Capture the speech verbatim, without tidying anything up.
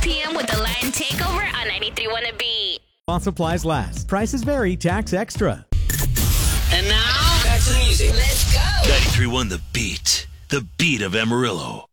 p m with the Lion Takeover on ninety-three point one The Beat. While supplies last. Prices vary. Tax extra. And now, back to the music. Let's go. ninety-three point one The Beat. The beat of Amarillo.